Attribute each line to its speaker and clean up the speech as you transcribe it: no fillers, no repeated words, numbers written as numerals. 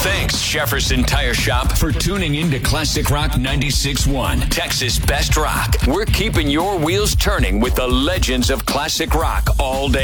Speaker 1: Thanks, Jefferson Tire Shop, for tuning in to Classic Rock 96.1, Texas Best Rock. We're keeping your wheels turning with the legends of classic rock all day